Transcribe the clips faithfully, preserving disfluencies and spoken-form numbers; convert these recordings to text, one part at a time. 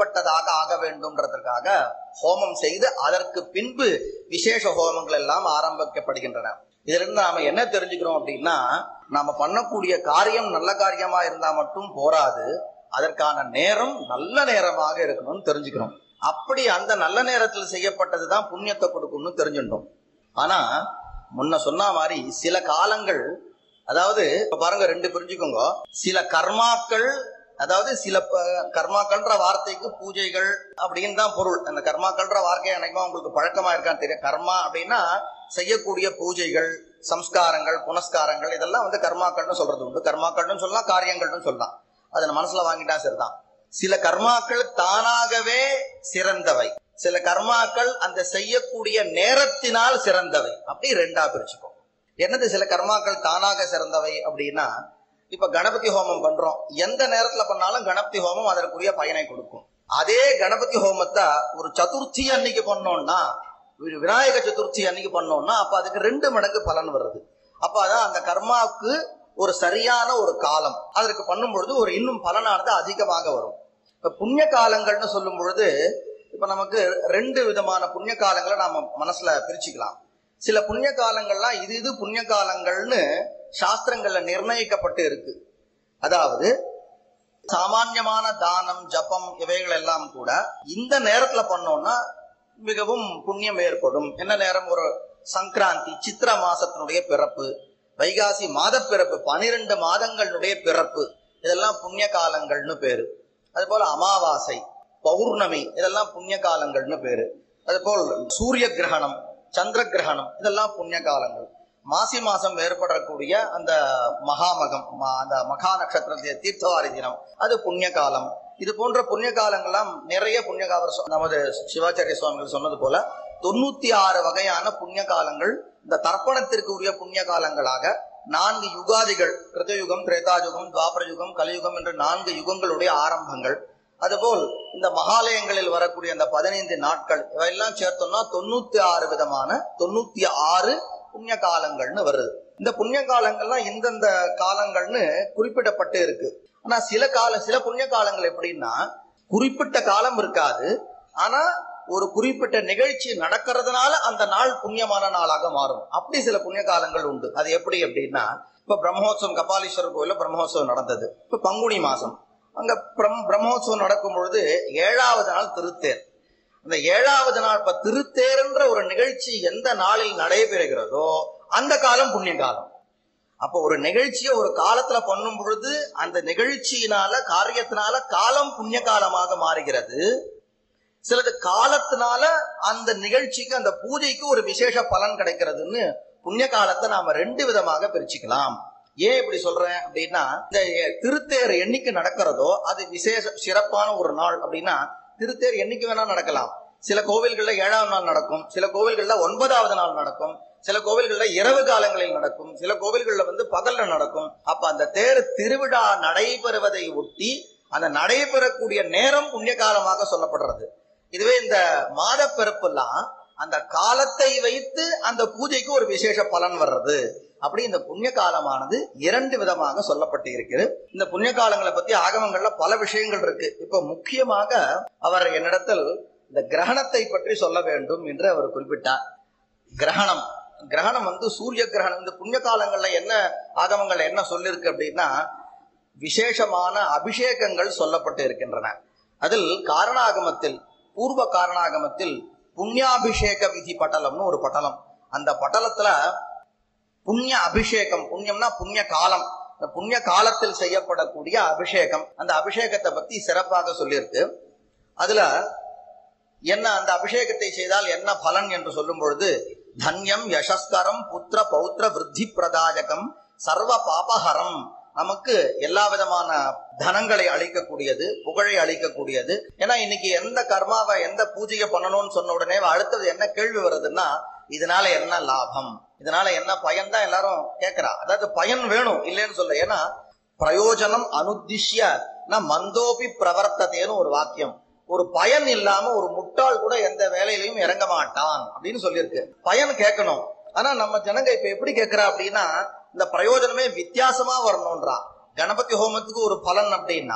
செய்யப்பட்டதாக ஆக வேண்டும்ன்றதற்காக ஹோமம் செய்து அதற்கு பின்பு விசேஷ ஹோமங்கள் எல்லாம் ஆரம்பிக்கப்படுகின்றன. இதுல இருந்து நாம என்ன தெரிஞ்சுக்கிறோம் அப்படின்னா, நாம பண்ணக்கூடிய காரியம் நல்ல காரியமா இருந்தா மட்டும் போராது, அதற்கான நேரம் நல்ல நேரமாக இருக்கணும்னு தெரிஞ்சுக்கிறோம். அப்படி அந்த நல்ல நேரத்தில் செய்யப்பட்டதுதான் புண்ணியத்தை கொடுக்கும்னு தெரிஞ்சுட்டோம். ஆனா முன்ன சொன்ன மாதிரி சில காலங்கள், அதாவது பாருங்க, ரெண்டு புரிஞ்சுக்கோங்க. சில கர்மாக்கள், அதாவது சில கர்மாக்கள்ன்ற வார்த்தைக்கு பூஜைகள் அப்படின்னு தான் பொருள். அந்த கர்மாக்கள்ன்ற வார்த்தை அனைக்குமா உங்களுக்கு பழக்கமா இருக்கான்னு தெரியும். கர்மா அப்படின்னா செய்யக்கூடிய பூஜைகள், சம்ஸ்காரங்கள், புனஸ்காரங்கள், இதெல்லாம் வந்து கர்மாக்கள்னு சொல்றது உண்டு. கர்மாக்கள்னு சொல்லலாம், காரியங்கள்னு சொல்லலாம். அதை மனசுல வாங்கிட்டா சரிதான். சில கர்மாக்கள் தானாகவே சிறந்தவை, சில கர்மாக்கள் அந்த செய்யக்கூடிய நேரத்தினால் சிறந்தவை. அப்படி ரெண்டா பிரிச்சுக்கோ. என்னது சில கர்மாக்கள் தானாக சிறந்தவை அப்படின்னா, இப்ப கணபதி ஹோமம் பண்றோம், எந்த நேரத்துல பண்ணாலும் கணபதி ஹோமம் அதற்குரிய பயனை கொடுக்கும். அதே கணபதி ஹோமத்தை ஒரு சதுர்த்தி அன்னைக்கு பண்ணோம்னா, விநாயக சதுர்த்தி அன்னைக்கு பண்ணோம்னா, அப்ப அதுக்கு ரெண்டு மடங்கு பலன் வருது. அப்ப அதான் அந்த கர்மாவுக்கு ஒரு சரியான ஒரு காலம், அதற்கு பண்ணும் பொழுது ஒரு இன்னும் பலனானது அதிகமாக வரும். இப்ப புண்ணிய காலங்கள்னு சொல்லும் பொழுது இப்ப நமக்கு ரெண்டு விதமான புண்ணிய காலங்களை நாம மனசுல பிரிச்சுக்கலாம். சில புண்ணிய காலங்கள்லாம் இது இது புண்ணிய காலங்கள்னு சாஸ்திரங்கள்ல நிர்ணயிக்கப்பட்டு இருக்கு. அதாவது சாமான்யமான தானம், ஜபம் இவைகள் எல்லாம் கூட இந்த நேரத்துல பண்ணோம்னா மிகவும் புண்ணியம் ஏற்படும். என்ன நேரம்? ஒரு சங்கராந்தி, சித்திர மாசத்தினுடைய பிறப்பு, வைகாசி மாத பிறப்பு, பனிரெண்டு மாதங்களுடைய பிறப்பு, இதெல்லாம் புண்ணிய காலங்கள்னு பேரு. அது போல அமாவாசை, பௌர்ணமி, இதெல்லாம் புண்ணிய காலங்கள்னு பேரு. அது போல் சூரிய கிரகணம், சந்திர கிரகணம், இதெல்லாம் புண்ணிய காலங்கள். மாசி மாசம் ஏற்படக்கூடிய அந்த மகாமகம், அந்த மகா நட்சத்திர தீர்த்தவாரி தினம், அது புண்ணிய காலம். இது போன்ற புண்ணிய காலங்கள்லாம் நிறைய புண்ணிய காலம். நமது சிவாச்சாரிய சுவாமிகள் சொன்னது போல தொண்ணூத்தி ஆறு வகையான புண்ணிய காலங்கள் இந்த தர்ப்பணத்திற்கு உரிய புண்ணிய காலங்களாக நான்கு யுகாதிகள், கிருதயுகம், திரேதாயுகம், துவாபர யுகம், கலியுகம் என்ற நான்கு யுகங்களுடைய ஆரம்பங்கள். அதுபோல் இந்த மகாலயங்களில் வரக்கூடிய அந்த பதினைந்து நாட்கள், இவையெல்லாம் சேர்த்தோம்னா தொண்ணூத்தி ஆறு விதமான தொண்ணூத்தி ஆறு புண்ணிய காலங்கள்னு வருது. இந்த புண்ணிய காலங்கள்லாம் இந்தந்த காலங்கள்னு குறிப்பிடப்பட்டு இருக்கு. ஆனா சில கால சில புண்ணிய காலங்கள் எப்படின்னா, குறிப்பிட்ட காலம் இருக்காது, ஆனா ஒரு குறிப்பிட்ட நிகழ்ச்சி நடக்கிறதுனால அந்த நாள் புண்ணியமான நாளாக மாறும். அப்படி சில புண்ணிய காலங்கள் உண்டு. அது எப்படி அப்படின்னா, இப்ப பிரம்மோத்சவம் கபாலீஸ்வரர் கோயில பிரம்மோத்சவம் நடந்தது. இப்ப பங்குனி மாசம் அங்க பிரம்மோத்சவம் நடக்கும் பொழுது ஏழாவது நாள் திருத்தேர். அந்த ஏழாவது நாள் இப்ப திருத்தேர்ன்ற ஒரு நிகழ்ச்சி எந்த நாளில் நடைபெறுகிறதோ அந்த காலம் புண்ணிய காலம். அப்போ ஒரு நிகழ்ச்சியை ஒரு காலத்துல பண்ணும் பொழுது அந்த நிகழ்ச்சியினால, காரியத்தினால காலம் புண்ணிய காலமாக மாறுகிறது. சிலது காலத்தினால அந்த நிகழ்ச்சிக்கு, அந்த பூஜைக்கு ஒரு விசேஷ பலன் கிடைக்கிறதுன்னு புண்ணிய காலத்தை நாம ரெண்டு விதமாக பிரிச்சுக்கலாம். ஏன் இப்படி சொல்றேன் அப்படின்னா, இந்த திருத்தேர் என்னைக்கு நடக்கிறதோ அது விசேஷ சிறப்பான ஒரு நாள். அப்படின்னா திருத்தேர் என்னைக்கு வேணா நடக்கலாம். சில கோவில்கள்ல ஏழாவது நாள் நடக்கும், சில கோவில்கள்ல ஒன்பதாவது நாள் நடக்கும், சில கோவில்கள்ல இரவு காலங்களில் நடக்கும், சில கோவில்கள்ல வந்து பகல்ல நடக்கும். அப்ப அந்த தேர் திருவிழா நடைபெறுவதை ஒட்டி அந்த நடைபெறக்கூடிய நேரம் புண்ணிய காலமாக சொல்லப்படுறது. இதுவே இந்த மாத பிறப்புலாம் அந்த காலத்தை வைத்து அந்த பூஜைக்கு ஒரு விசேஷ பலன் வர்றது. அப்படி இந்த புண்ணிய காலமானது இரண்டு விதமாக சொல்லப்பட்டு இருக்கிறது. இந்த புண்ணிய காலங்களை பத்தி ஆகமங்கள்ல பல விஷயங்கள் இருக்கு. இப்ப முக்கியமாக அவர் என்னிடத்தில் இந்த கிரகணத்தை பற்றி சொல்ல வேண்டும் என்று அவர் குறிப்பிட்டார். கிரகணம் கிரகணம் வந்து சூரிய கிரகணம். இந்த புண்ணிய காலங்கள்ல என்ன ஆகமங்கள்ல என்ன சொல்லிருக்கு அப்படின்னா, விசேஷமான அபிஷேகங்கள் சொல்லப்பட்டு இருக்கின்றன. அதில் காரணாகமத்தில், பூர்வ காரணாகமத்தில் புண்ணியாபிஷேக விதி பட்டலம்னு ஒரு பட்டலம். அந்த பட்டலத்துல புண்ணிய அபிஷேகம், புண்ணியம்னா புண்ணிய காலம், இந்த புண்ணிய காலத்தில் செய்யப்படக்கூடிய அபிஷேகம், அந்த அபிஷேகத்தை பத்தி சிறப்பாக சொல்லியிருக்கு. அதுல என்ன, அந்த அபிஷேகத்தை செய்தால் என்ன பலன் என்று சொல்லும் பொழுது, தன்யம் யசஸ்கரம் புத்திர பௌத்திர விருத்தி பிரதாயகம் சர்வ பாபஹரம், நமக்கு எல்லா விதமான தனங்களை அளிக்கக்கூடியது, புகழை அளிக்கக்கூடியது. ஏன்னா இன்னைக்கு எந்த கர்மாவை, எந்த பூஜையை பண்ணணும்னு சொன்ன உடனே அடுத்தது என்ன கேள்வி வருதுன்னா, இதனால என்ன லாபம், இதனால என்ன பயன் தான் எல்லாரும் கேட்கிறா. அதாவது பயன் வேணும், இல்லைன்னு சொல்ல. ஏன்னா பிரயோஜனம் அனுத்திஷ்ய ந மந்தோபி பிரவர்த்ததேன்னு ஒரு வாக்கியம். ஒரு பயன் இல்லாம ஒரு முட்டாள் கூட எந்த வேலையிலையும் இறங்க மாட்டான் அப்படின்னு சொல்லியிருக்கு. பயன் கேட்கணும். ஆனா நம்ம ஜனங்க இப்ப எப்படி கேட்கிறா அப்படின்னா, இந்த பிரயோஜனமே வித்தியாசமா வரணும்ன்றா. கணபதி ஹோமத்துக்கு ஒரு பலன் அப்படின்னா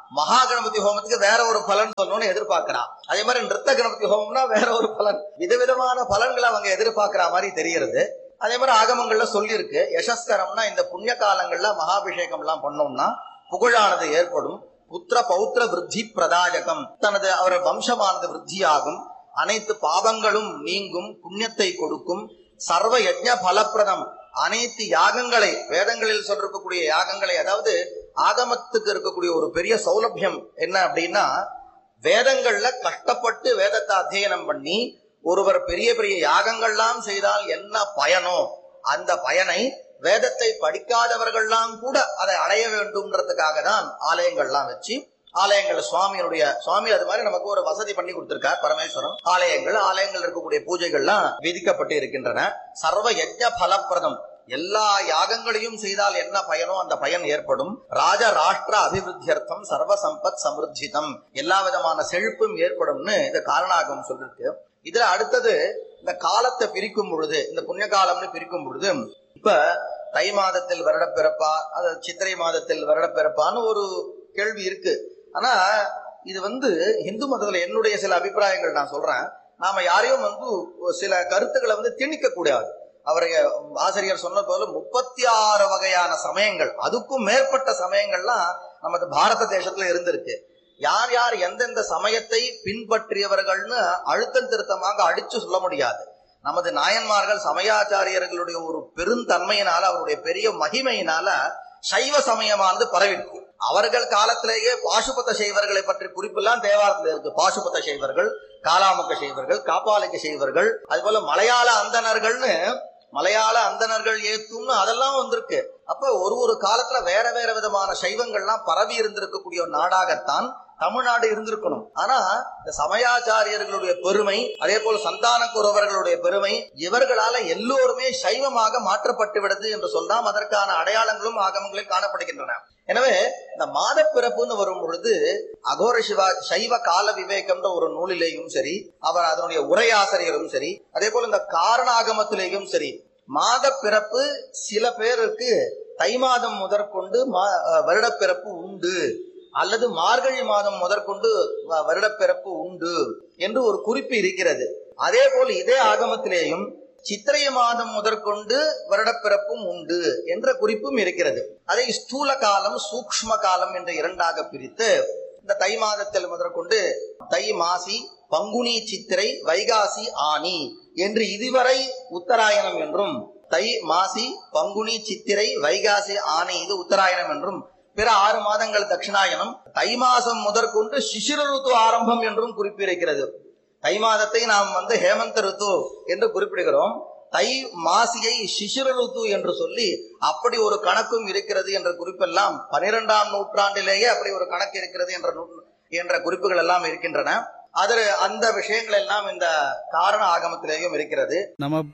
மகா கணபதி ஹோமத்துக்கு வேற ஒரு பலன் சொல்லணும்னு எதிர்பார்க்கிறான். அதே மாதிரி நிறுத்த கணபதி ஹோமம்னா வேற ஒரு பலன், விதவிதமான பலன்களை அவங்க எதிர்பார்க்கிற மாதிரி தெரிகிறது. அதே மாதிரி ஆகமங்கள்ல சொல்லி இருக்கு, யசஸ்கரம்னா இந்த புண்ணிய காலங்கள்ல மகாபிஷேகம் எல்லாம் பண்ணோம்னா புகழானது ஏற்படும். புத்திர பௌத்திர விருத்தி பிரதாயகம், தனது அவர் வம்சமானது விருத்தியாகும். அனைத்து பாவங்களும் நீங்கும், புண்ணியத்தை கொடுக்கும். சர்வ யஜ்ஞ பலப்பிரதம், அனைத்து யாகங்களை வேதங்களில் சொல்லிருக்கக்கூடிய யாகங்களை, அதாவது ஆகமத்துக்கு இருக்கக்கூடிய ஒரு பெரிய சௌலபியம் என்ன அப்படின்னா, வேதங்கள்ல கஷ்டப்பட்டு வேதத்தை அத்தியனம் பண்ணி ஒருவர் பெரிய பெரிய யாகங்கள்லாம் செய்தால் என்ன பயனோ அந்த பயனை வேதத்தை படிக்காதவர்கள்லாம் கூட அதை அடைய வேண்டும்ன்றதுக்காக தான் ஆலயங்கள்லாம் வச்சு, ஆலயங்கள் சுவாமியுடைய சுவாமி அது மாதிரி நமக்கு ஒரு வசதி பண்ணி கொடுத்திருக்கார் பரமேஸ்வரன். ஆலயங்கள் ஆலயங்கள் இருக்கக்கூடிய பூஜைகள்லாம் விதிக்கப்பட்டு இருக்கின்றன. சர்வ யஜ்ஞ பலப்பிரதம், எல்லா யாகங்களையும் செய்தால் என்ன பயனோ அந்த பயன் ஏற்படும். ராஜ ராஷ்டிர அபிவிருத்தியர்த்தம் சர்வ சம்பத் சமிருத்திதம், எல்லா விதமான செழிப்பும் ஏற்படும்னு இந்த காரணாகம் சொல்லிருக்கு. இதுல அடுத்தது இந்த காலத்தை பிரிக்கும் பொழுது, இந்த புண்ணிய காலம்னு பிரிக்கும் பொழுது, இப்ப தை மாதத்தில் வருட பிறப்பா, அது சித்திரை மாதத்தில் வருட பிறப்பான்னு ஒரு கேள்வி இருக்கு. ஆனா இது வந்து இந்து மதத்துல என்னுடைய சில அபிப்பிராயங்கள் நான் சொல்றேன். நாம யாரையும் வந்து சில கருத்துக்களை வந்து திணிக்க கூடாது. அவருடைய ஆசிரியர் சொன்ன போல முப்பத்தி ஆறு வகையான சமயங்கள், அதுக்கும் மேற்பட்ட சமயங்கள்லாம் நமது பாரத தேசத்துல இருந்திருக்கு. யார் யார் எந்தெந்த சமயத்தை பின்பற்றியவர்கள்னு அழுத்தம் திருத்தமாக அடிச்சு சொல்ல முடியாது. நமது நாயன்மார்கள் சமயாச்சாரியர்களுடைய ஒரு பெருந்தன்மையினால, அவருடைய பெரிய மகிமையினால சைவ சமயமானது பரவிருக்கு. அவர்கள் காலத்திலேயே பாசுபத சைவர்களை பற்றி குறிப்பெல்லாம் தேவாரத்தில் இருக்கு. பாசுபத சைவர்கள், காலாமுக சைவர்கள், காப்பாலிக்க சைவர்கள், அது போல மலையாள அந்தணர்கள்னு மலையாள அந்தணர்கள் ஏத்தும்னு அதெல்லாம் வந்திருக்கு. அப்ப ஒரு ஒரு காலத்துல வேற வேற விதமான சைவங்கள்லாம் பரவி இருந்திருக்கக்கூடிய ஒரு நாடாகத்தான் தமிழ்நாடு இருந்திருக்கணும். ஆனா இந்த சமயாச்சாரியர்களுடைய பெருமை, அதே போல சந்தான குரவர்களுடைய பெருமை, இவர்களால எல்லோருமே சைவமாக மாற்றப்பட்டு விடுது என்று சொல்லாம் அதற்கான அடையாளங்களும் ஆகமங்களில் காணப்படுகின்றன. எனவே இந்த மாத பிறப்புன்னு வரும் பொழுது அகோர சிவா சைவ கால விவேகம்ன்ற ஒரு நூலிலேயும் சரி, அவர் அதனுடைய உரையாசிரியரும் சரி, அதே போல இந்த காரண ஆகமத்திலேயும் சரி, மாத பிறப்பு சில பேருக்கு தை மாதம் முதற்கொண்டு வருடப்பிறப்பு உண்டு, அல்லது மார்கழி மாதம் முதற்கொண்டு வருடப்பிறப்பு உண்டு என்று ஒரு குறிப்பு இருக்கிறது. அதே போல் இதே ஆகமத்திலேயும் சித்திரை மாதம் முதற்கொண்டு வருடப்பிறப்பும் உண்டு என்ற குறிப்பும் இருக்கிறது. அதை ஸ்தூல காலம் சூக்ஷ்ம காலம் என்ற இரண்டாக பிரித்து, இந்த தை மாதத்தில் முதற்கொண்டு தை மாசி பங்குனி சித்திரை வைகாசி ஆனி என்று இதுவரை உத்தராயணம் என்றும், தை மாசி பங்குனி சித்திரை வைகாசி ஆனி இது உத்தராயணம் என்றும், பிற ஆறு மாதங்கள் தட்சிணாயனம், தை மாசம் முதற்கொண்டு சிசிர ருத்து ஆரம்பம் என்றும் குறிப்பிடுகிறது. தை மாதத்தை நாம் வந்து ஹேமந்த ருத்து என்று குறிப்பிடுகிறோம். தை மாசியை சிசிர ருத்து என்று சொல்லி அப்படி ஒரு கணக்கும் இருக்கிறது என்ற குறிப்பெல்லாம் பனிரெண்டாம் நூற்றாண்டிலேயே அப்படி ஒரு கணக்கு இருக்கிறது என்ற என்ற குறிப்புகள் எல்லாம் இருக்கின்றன. அது அந்த விஷயங்கள் எல்லாம் இந்த காரண ஆகமத்திலேயும் இருக்கிறது. நம